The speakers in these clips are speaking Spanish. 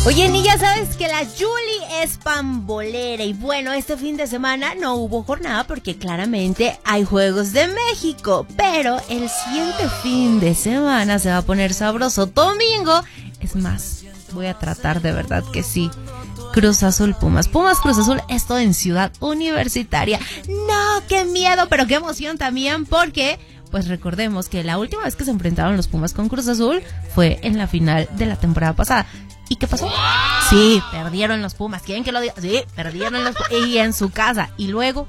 Oye, ni ya sabes que la Julie es pambolera y bueno, este fin de semana no hubo jornada porque claramente hay Juegos de México, pero el siguiente fin de semana se va a poner sabroso. Domingo, es más, voy a tratar de verdad que sí. Cruz Azul Pumas. Pumas Cruz Azul, esto en Ciudad Universitaria. No, qué miedo, pero qué emoción también porque... Pues recordemos que la última vez que se enfrentaron los Pumas con Cruz Azul fue en la final de la temporada pasada. ¿Y qué pasó? Sí, perdieron los Pumas. ¿Quieren que lo diga? Sí, perdieron los Pumas. Y en su casa. ¿Y luego?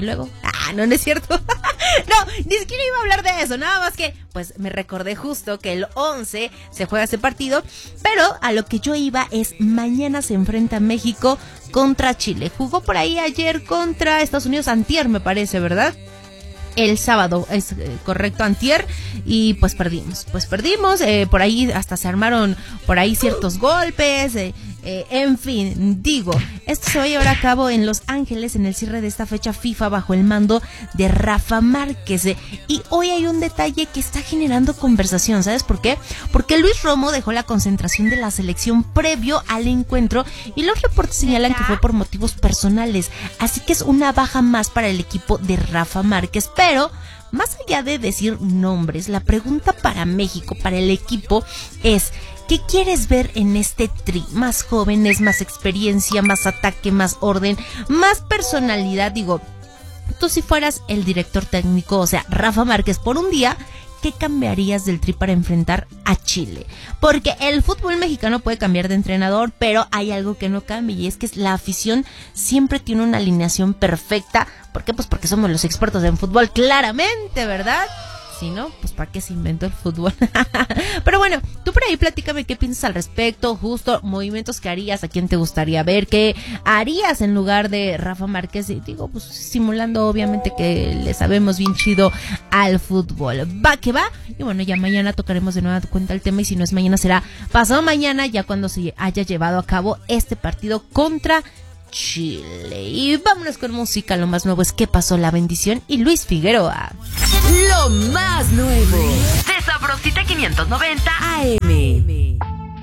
No es cierto. No, ni siquiera iba a hablar de eso. Nada más que, pues me recordé justo que el 11 se juega ese partido. Pero a lo que yo iba es mañana se enfrenta México contra Chile. Jugó por ahí ayer contra Estados Unidos, antier me parece, ¿verdad? El sábado, es correcto, antier, y pues perdimos, por ahí hasta se armaron por ahí ciertos golpes, en fin, digo, esto se va a llevar a cabo en Los Ángeles en el cierre de esta fecha FIFA bajo el mando de Rafa Márquez, y hoy hay un detalle que está generando conversación, ¿sabes por qué? Porque Luis Romo dejó la concentración de la selección previo al encuentro y los reportes señalan que fue por motivos personales, así que es una baja más para el equipo de Rafa Márquez, pero más allá de decir nombres, la pregunta para México, para el equipo es: ¿qué quieres ver en este tri? Más jóvenes, más experiencia, más ataque, más orden, más personalidad. Digo, tú si fueras el director técnico, o sea, Rafa Márquez, por un día, ¿qué cambiarías del tri para enfrentar a Chile? Porque el fútbol mexicano puede cambiar de entrenador, pero hay algo que no cambia y es que la afición siempre tiene una alineación perfecta. ¿Por qué? Pues porque somos los expertos en fútbol, claramente, ¿verdad? Si no, pues ¿para qué se inventó el fútbol? Pero bueno, tú por ahí platícame qué piensas al respecto, justo movimientos que harías, a quién te gustaría ver, qué harías en lugar de Rafa Márquez, y digo, pues simulando obviamente que le sabemos bien chido al fútbol. Va que va, y bueno, ya mañana tocaremos de nueva cuenta el tema, y si no es mañana será pasado mañana, ya cuando se haya llevado a cabo este partido contra Chile. Y vámonos con música. Lo más nuevo es ¿Qué pasó? La Bendición y Luis Figueroa. Lo más nuevo de Sabrosita 590 AM.